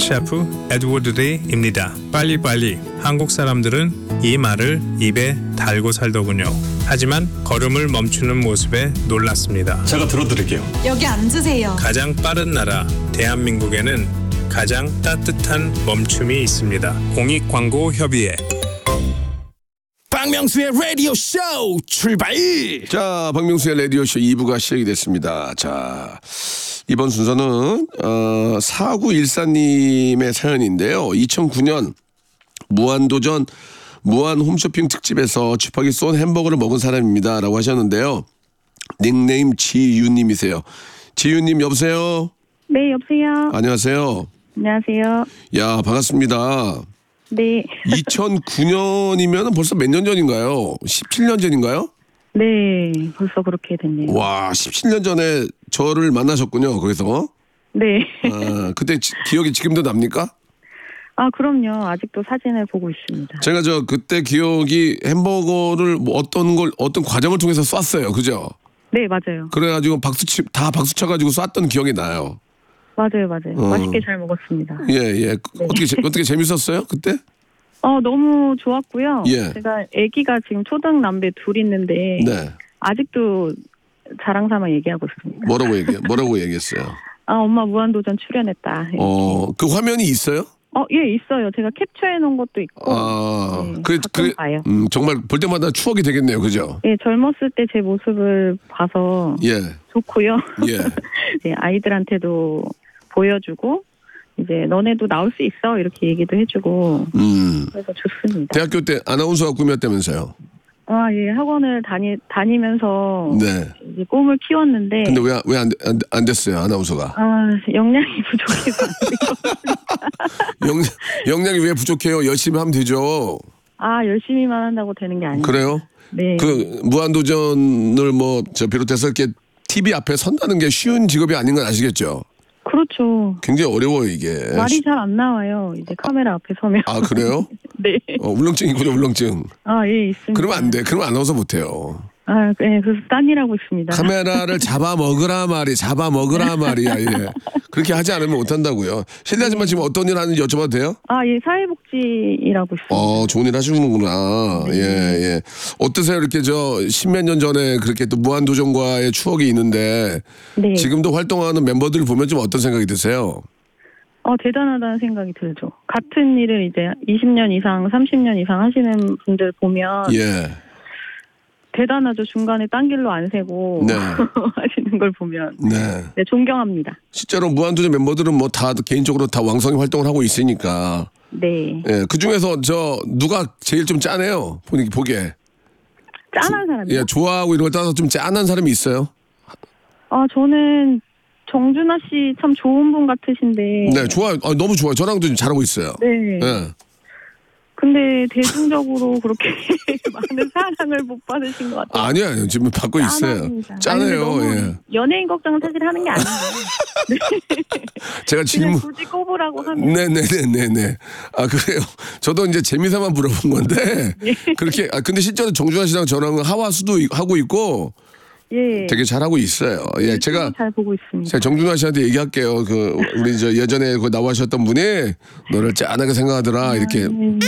셰프 에드워드 데이입니다. 빨리빨리 한국 사람들은 이 말을 입에 달고 살더군요. 하지만 걸음을 멈추는 모습에 놀랐습니다. 제가 들어드릴게요. 여기 앉으세요. 가장 빠른 나라 대한민국에는 가장 따뜻한 멈춤이 있습니다. 공익광고협의회. 박명수의 라디오 쇼 출발! 자, 박명수의 라디오쇼 2부가 시작이 됐습니다. 자, 이번 순서는 4914님의 사연인데요. 2009년 무한도전 무한 홈쇼핑 특집에서 쥐파기 쏜 햄버거를 먹은 사람입니다 라고 하셨는데요. 닉네임 지유님이세요. 지유님 여보세요? 네, 여보세요. 안녕하세요. 안녕하세요. 야, 반갑습니다. 네. 2009년이면 벌써 몇 년 전인가요? 17년 전인가요? 네, 벌써 그렇게 됐네요. 와, 17년 전에 저를 만나셨군요, 거기서. 네. 아, 그때 기억이 지금도 납니까? 아, 그럼요. 아직도 사진을 보고 있습니다. 제가 그때 기억이 햄버거를 뭐 어떤 과정을 통해서 쐈어요. 그죠? 네, 맞아요. 그래가지고 다 박수 쳐가지고 쐈던 기억이 나요. 맞아요. 맛있게 잘 먹었습니다. 예, 예. 네. 어떻게 재밌었어요? 그때? 너무 좋았고요. 예. 제가 아기가 지금 초등 남매 둘 있는데 네. 아직도 자랑 삼아 얘기하고 있습니다. 뭐라고 얘기했어요? 아, 엄마 무한도전 출연했다. 이렇게. 그 화면이 있어요? 예, 있어요. 제가 캡처해 놓은 것도 있고. 네, 가끔 봐요. 정말 볼 때마다 추억이 되겠네요. 그죠? 예, 젊었을 때 제 모습을 봐서 예. 좋고요. 예. 네, 아이들한테도 보여주고 이제 너네도 나올 수 있어 이렇게 얘기도 해주고 그래서 좋습니다. 대학교 때 아나운서가 꿈이었다면서요? 아, 예, 학원을 다니면서 네. 이제 꿈을 키웠는데. 근데 왜 안 됐어요 아나운서가? 아, 역량이 부족해서 안 돼요. 역량이 왜 부족해요? 열심히 하면 되죠. 아, 열심히만 한다고 되는 게 아니에요. 그래요? 네. 그 무한도전을 비롯해서 이렇게 TV 앞에 선다는 게 쉬운 직업이 아닌 건 아시겠죠? 그렇죠. 굉장히 어려워요 이게. 말이 잘 안 나와요. 이제 카메라 앞에 서면. 아, 그래요? 네. 울렁증이군요, 울렁증. 아, 예, 있습니다. 그러면 안 돼. 그러면 아나운서 못해요. 아, 네, 그래서 딴 일하고 있습니다. 카메라를 잡아먹으라 말이야. 예. 그렇게 하지 않으면 못한다고요. 실례하지만 지금 어떤 일 하는지 여쭤봐도 돼요? 아, 예, 사회복지 일하고 있습니다. 좋은 일 하시는구나. 네. 예. 어떠세요? 이렇게 십몇 년 전에 그렇게 또 무한도전과의 추억이 있는데 네. 지금도 활동하는 멤버들을 보면 좀 어떤 생각이 드세요? 대단하다는 생각이 들죠. 같은 일을 이제 20년 이상, 30년 이상 하시는 분들 보면 예. 대단하죠. 중간에 딴 길로 안 새고 네. 하시는 걸 보면 네, 존경합니다. 실제로 무한도전 멤버들은 다 개인적으로 다 왕성히 활동을 하고 있으니까. 네. 예, 그 중에서 누가 제일 좀 짠해요? 보기에. 짠한 사람이요? 예, 좋아하고 이런 걸 따라서 좀 짠한 사람이 있어요? 저는 정준하 씨 참 좋은 분 같으신데. 네, 좋아요. 너무 좋아요. 저랑도 좀 잘하고 있어요. 네. 예. 근데 대중적으로 그렇게 많은 사랑을 못 받으신 것 같아요. 아니요. 지금 받고 있어요. 짠해요. 예. 연예인 걱정은 사실 하는 게 아닌데. 네. 제가 질문. 굳이 꼽으라고 하면. 네네네네. 아, 그래요. 저도 이제 재미삼아 물어본 건데. 네. 그렇게, 근데 실제로 정준하 씨랑 저랑은 하와수도 하고 있고. 예. 되게 잘하고 있어요. 예, 제가 잘 보고 있습니다. 제가 정준하 씨한테 얘기할게요. 우리 예전에 나와주셨던 분이 너를 짠하게 생각하더라. 이렇게.